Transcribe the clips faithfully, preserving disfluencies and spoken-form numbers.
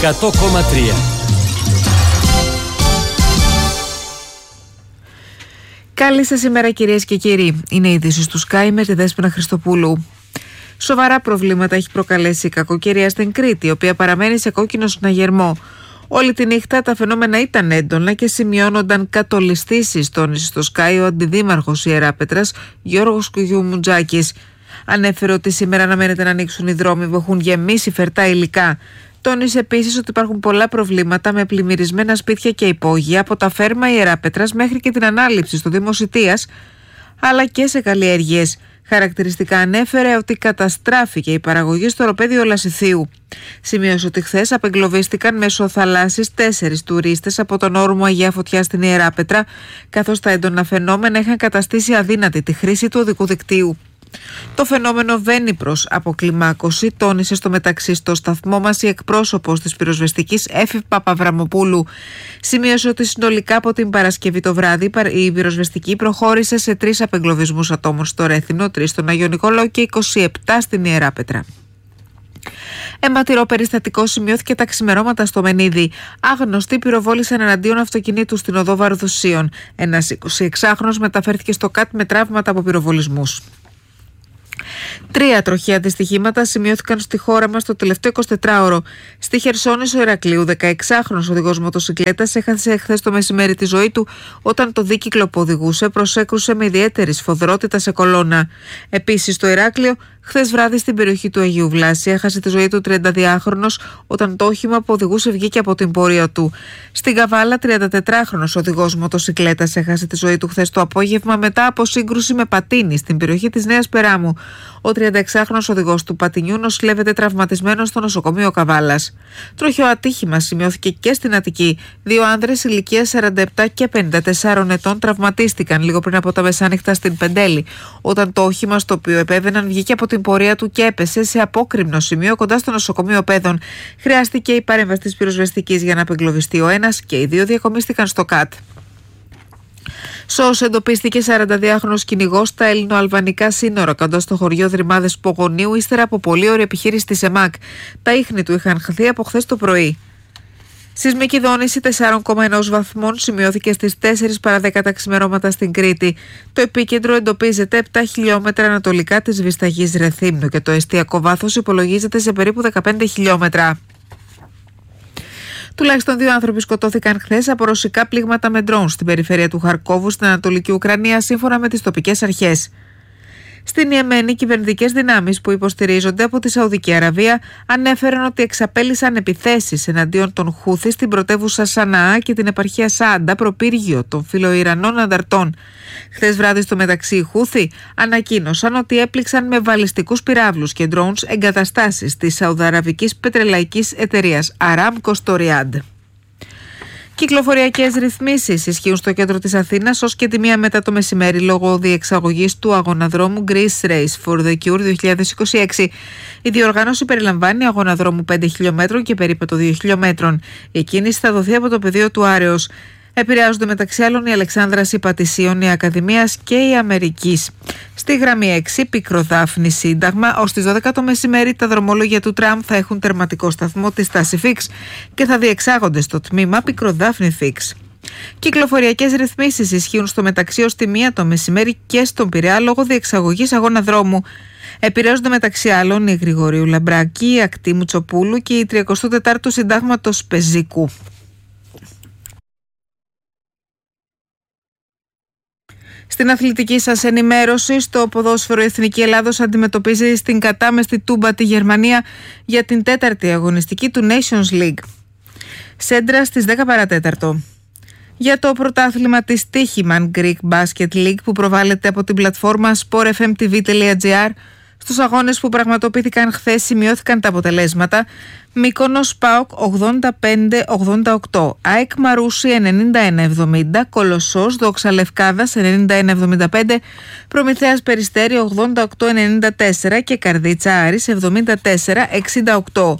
εκατό κόμμα τρία. Καλή σας ημέρα κυρίες και κύριοι. Είναι η είδηση του Sky με τη Δέσποινα Χριστοπούλου. Σοβαρά προβλήματα έχει προκαλέσει η κακοκαιρία στην Κρήτη, η οποία παραμένει σε κόκκινο συναγερμό. Όλη τη νύχτα τα φαινόμενα ήταν έντονα και σημειώνονταν κατολιστήσεις, τόνισε στο Sky ο αντιδήμαρχος Ιεράπετρας Γιώργος Κουγιουμουτζάκης. Ανέφερε ότι σήμερα αναμένεται να ανοίξουν οι δρόμοι που έχουν γεμίσει φερτά υλικά. Τόνισε επίσης ότι υπάρχουν πολλά προβλήματα με πλημμυρισμένα σπίτια και υπόγεια από τα φέρμα Ιεράπετρας μέχρι και την ανάληψη στο Δήμο Σιτίας, αλλά και σε καλλιέργειες. Χαρακτηριστικά ανέφερε ότι καταστράφηκε η παραγωγή στο οροπέδιο Λασιθίου. Σημείωσε ότι χθες απεγκλωβίστηκαν μέσω θαλάσσης τέσσερις τουρίστες από τον όρμο Αγία Φωτιά στην Ιεράπετρα, καθώς τα έντονα φαινόμενα είχαν καταστήσει αδύνατη τη χρήση του οδικού δικτύου. Το φαινόμενο βαίνει προς αποκλιμάκωση, τόνισε στο μεταξύ στο σταθμό μας η εκπρόσωπος της πυροσβεστικής Έφη Παπαβραμοπούλου. Σημείωσε ότι συνολικά από την Παρασκευή το βράδυ η πυροσβεστική προχώρησε σε τρεις απεγκλωβισμούς ατόμων στο Ρέθινο, τρεις στον Άγιο Νικόλαο και είκοσι επτά στην Ιεράπετρα. Αιματηρό περιστατικό σημειώθηκε τα ξημερώματα στο Μενίδη. Άγνωστοι πυροβόλησαν εναντίον αυτοκινήτου στην οδό Βαρδουσίων. Ένας εικοσιεξάχρονος μεταφέρθηκε στο ΚΑΤ με τραύματα από πυροβολισμούς. Τρία τροχαία δυστυχήματα σημειώθηκαν στη χώρα μας το τελευταίο εικοσιτετράωρο. Στη Χερσόνησο Ηρακλείου, δεκαεξάχρονος οδηγός μοτοσικλέτας έχασε χθες το μεσημέρι τη ζωή του όταν το δίκυκλο που οδηγούσε προσέκρουσε με ιδιαίτερη σφοδρότητα σε κολόνα. Επίσης, στο Ηράκλειο, χθες βράδυ στην περιοχή του Αγίου Βλάση, έχασε τη ζωή του τριανταδυάχρονος όταν το όχημα που οδηγούσε βγήκε από την πορεία του. Στην Καβάλα, τριαντατετράχρονος οδηγός μοτοσικλέτας έχασε τη ζωή του χθες το απόγευμα μετά από σύγκρουση με πατίνι στην περιοχή της Νέας Περάμου. Ο τριανταεξάχρονος οδηγός του πατινιού νοσηλεύεται τραυματισμένος στο νοσοκομείο Καβάλας. Τροχαίο ατύχημα σημειώθηκε και στην Αττική. Δύο άνδρες ηλικίας σαράντα επτά και πενήντα τεσσάρων ετών τραυματίστηκαν λίγο πριν από τα μεσάνυχτα στην Πεντέλη, όταν το όχημα στο οποίο επέβαιναν βγήκε από την πορεία του και έπεσε σε απόκρημνο σημείο κοντά στο νοσοκομείο Πέδων. Χρειάστηκε η παρέμβαση της πυροσβεστικής για να απεγκλωβιστεί ο ένας και οι δύο διακομίστηκαν στο ΚΑΤ. Σως εντοπίστηκε σαρανταδυάχρονος κυνηγός στα ελληνοαλβανικά σύνορα κοντά στο χωριό Δρυμάδες Πογονίου, ύστερα από πολλή ώρα επιχείρηση της ΕΜΑΚ. Τα ίχνη του είχαν χαθεί από χθες το πρωί. Σεισμική δόνηση τεσσάρων κόμμα ένα βαθμών σημειώθηκε στις τέσσερις παρά δέκα τα ξημερώματα στην Κρήτη. Το επίκεντρο εντοπίζεται επτά χιλιόμετρα ανατολικά της Βυσταγής Ρεθύμνου και το εστιακό βάθος υπολογίζεται σε περίπου δεκαπέντε χιλιόμετρα. Τουλάχιστον δύο άνθρωποι σκοτώθηκαν χθες από ρωσικά πλήγματα με ντρόουν στην περιφέρεια του Χαρκόβου στην Ανατολική Ουκρανία, σύμφωνα με τις τοπικές αρχές. Στην Ιεμένη, οι κυβερνητικές δυνάμεις που υποστηρίζονται από τη Σαουδική Αραβία ανέφεραν ότι εξαπέλυσαν επιθέσεις εναντίον των Χούθη στην πρωτεύουσα Σαναά και την επαρχία Σάντα, προπύργιο των φιλοϊρανών ανταρτών. Χθες βράδυ, στο μεταξύ, οι Χούθη ανακοίνωσαν ότι έπληξαν με βαλιστικούς πυράβλους και ντρόουνς εγκαταστάσεις της σαουδαραβικής πετρελαϊκής εταιρείας Aramco στο Ριάντ. Κυκλοφοριακές ρυθμίσεις ισχύουν στο κέντρο της Αθήνας ως και τη μία μετά το μεσημέρι λόγω διεξαγωγής του αγωναδρόμου Greece Race for the Cure δύο χιλιάδες είκοσι έξι. Η διοργάνωση περιλαμβάνει αγωναδρόμου πέντε χιλιόμετρων και περίπατο δύο χιλιόμετρων. Η κίνηση θα δοθεί από το πεδίο του Άρεως. Επηρεάζονται μεταξύ άλλων η Αλεξάνδρας, η Πατησίων, η Ακαδημίας και η Αμερικής. Στη γραμμή έξι, Πικροδάφνη Σύνταγμα, ως τις δώδεκα το μεσημέρι τα δρομόλογια του τραμ θα έχουν τερματικό σταθμό τη στάση Φίξ και θα διεξάγονται στο τμήμα Πικροδάφνη Φίξ. Κυκλοφοριακές ρυθμίσεις ισχύουν στο μεταξύ ως τη μία το μεσημέρι και στον Πειραιά λόγω διεξαγωγής αγώνα δρόμου. Επηρεάζονται μεταξύ άλλων η Γρηγορίου Λαμπράκη, η Ακτήμου Τσοπούλου και η τριακοστού τετάρτου Συντάγματος Πεζικού. Στην αθλητική σας ενημέρωση, στο ποδόσφαιρο η Εθνική Ελλάδος αντιμετωπίζει στην κατάμεστη Τούμπα τη Γερμανία για την τέταρτη αγωνιστική του Nations League. Σέντρα στις δέκα παρατέταρτο. Για το πρωτάθλημα της Τύχημαν Greek Basket League που προβάλλεται από την πλατφόρμα sport f m t v dot g r, στους αγώνες που πραγματοποιήθηκαν χθες σημειώθηκαν τα αποτελέσματα. Μύκονος ΠΑΟΚ ογδόντα πέντε ογδόντα οκτώ, ΑΕΚ Μαρούσι ενενήντα ένα εβδομήντα, Κολοσσός Δόξα Λευκάδας ενενήντα ένα εβδομήντα πέντε, Προμηθέας Περιστέρι ογδόντα οκτώ ενενήντα τέσσερα και Καρδίτσα Άρης εβδομήντα τέσσερα εξήντα οκτώ.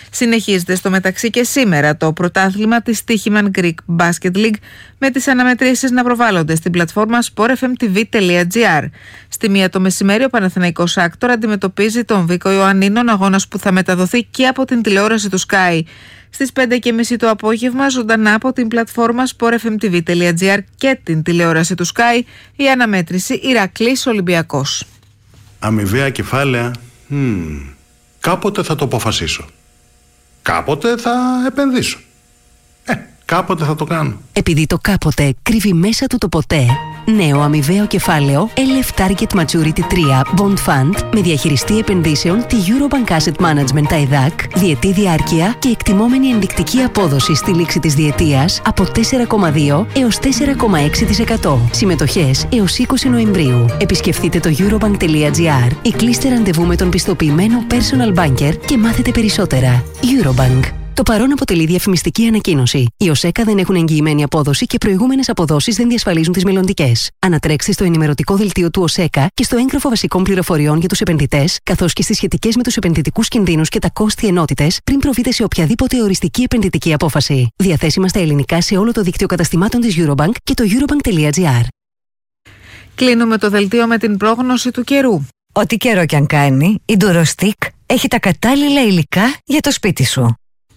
Συνεχίζεται στο μεταξύ και σήμερα το πρωτάθλημα της Τύχημαν Greek Basket League, με τις αναμετρήσεις να προβάλλονται στην πλατφόρμα σπορ εφ εμ τι βι τελεία τζι άρ. Στη μία το μεσημέρι ο Παναθηναϊκός Άκτορ αντιμετωπίζει τον Βίκο Ιωαννίνων, αγώνας που θα μεταδοθεί και από την τηλεόραση του Sky. Στις πέντε και μισή το απόγευμα, ζωντανά από την πλατφόρμα σπορ εφ εμ τι βι τελεία τζι άρ και την τηλεόραση του Sky, η αναμέτρηση Ηρακλής Ολυμπιακός. Αμοιβαία κεφάλαια, hmm, κάποτε θα το αποφασίσω. Κάποτε θα επενδύσω. Ε, κάποτε θα το κάνω. Επειδή το κάποτε κρύβει μέσα του το ποτέ, νέο αμοιβαίο κεφάλαιο ελ εφ Target Maturity τρία Bond Fund με διαχειριστή επενδύσεων τη Eurobank Asset Management άι ντι έι σι, διετή διάρκεια και εκτιμόμενη ενδεικτική απόδοση στη λήξη της διετίας από τέσσερα κόμμα δύο έως τέσσερα κόμμα έξι τοις εκατό. Συμμετοχές έως είκοσι Νοεμβρίου. Επισκεφτείτε το eurobank τελεία τζι άρ ή κλείστε ραντεβού με τον πιστοποιημένο personal banker και μάθετε περισσότερα. Eurobank. Το παρόν αποτελεί διαφημιστική ανακοίνωση. Οι ΟΣΕΚΑ δεν έχουν εγγυημένη απόδοση και προηγούμενες αποδόσεις δεν διασφαλίζουν τις μελλοντικές. Ανατρέξτε στο ενημερωτικό δελτίο του ΟΣΕΚΑ και στο έγγραφο βασικών πληροφοριών για τους επενδυτές, καθώς και στις σχετικές με τους επενδυτικούς κινδύνους και τα κόστη ενότητες, πριν προβείτε σε οποιαδήποτε οριστική επενδυτική απόφαση. Διαθέσιμα στα ελληνικά σε όλο το δίκτυο καταστημάτων της Eurobank και το eurobank τελεία τζι άρ. Κλείνουμε το δελτίο με την πρόγνωση του καιρού. Ό,τι καιρό κι αν κάνει, η Durostick έχει τα κατάλληλα υλικά για το σπίτι σου.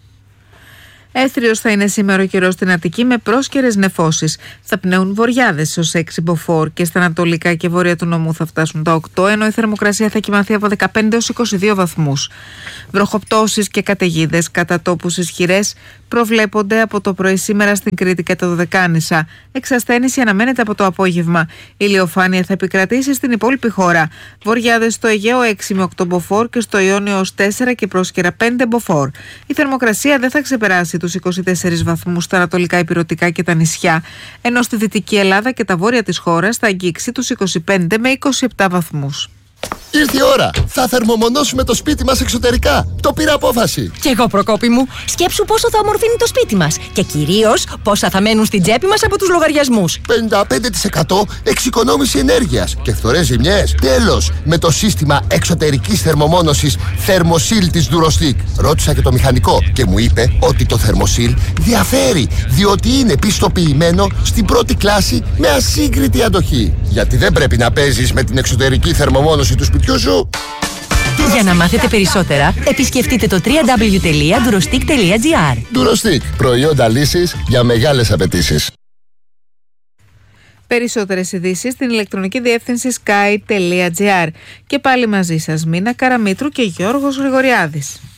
Έθριος θα είναι σήμερα ο καιρός στην Αττική με πρόσκαιρες νεφώσεις. Θα πνέουν βοριάδες ως έξι μποφόρ και στα ανατολικά και βόρεια του νομού θα φτάσουν τα οκτώ, ενώ η θερμοκρασία θα κυμανθεί από δεκαπέντε έως είκοσι δύο βαθμούς. Βροχοπτώσεις και καταιγίδες κατά τόπους ισχυρές προβλέπονται από το πρωί σήμερα στην Κρήτη και τα Δωδεκάνησα. Εξασθένηση αναμένεται από το απόγευμα. Η ηλιοφάνεια θα επικρατήσει στην υπόλοιπη χώρα. Βοριάδες στο Αιγαίο έξι με οκτώ μποφόρ και στο Ιόνιο ως τέσσερα και πρόσκαιρα πέντε μποφόρ. Η θερμοκρασία δεν θα ξεπεράσει τους είκοσι τέσσερις βαθμούς στα ανατολικά ηπειρωτικά και τα νησιά, ενώ στη Δυτική Ελλάδα και τα βόρεια της χώρας θα αγγίξει τους είκοσι πέντε με είκοσι επτά βαθμούς. Ήρθε η ώρα! Θα θερμομονώσουμε το σπίτι μας εξωτερικά. Το πήρα απόφαση. Κι εγώ, Προκόπη μου. Σκέψου πόσο θα ομορφύνει το σπίτι μας. Και κυρίως πόσα θα μένουν στην τσέπη μας από τους λογαριασμούς. πενήντα πέντε τοις εκατό εξοικονόμηση ενέργειας και φθορές ζημιές. Τέλος! Με το σύστημα εξωτερικής θερμομόνωσης Thermosil της Durostick. Ρώτησα και το μηχανικό και μου είπε ότι το Thermosil διαφέρει, διότι είναι πιστοποιημένο στην πρώτη κλάση με ασύγκριτη αντοχή. Γιατί δεν πρέπει να παίζεις με την εξωτερική θερμομόνωση του σπιτιού σου. Για να μάθετε περισσότερα, επισκεφτείτε το double-u double-u double-u τελεία durostick τελεία τζι άρ. Durostick, προϊόντα λύσης για μεγάλες απαιτήσεις. Περισσότερες ειδήσεις στην ηλεκτρονική διεύθυνση sky τελεία τζι άρ. Και πάλι μαζί σας Μίνα Καραμήτρου και Γιώργος Γρηγοριάδης.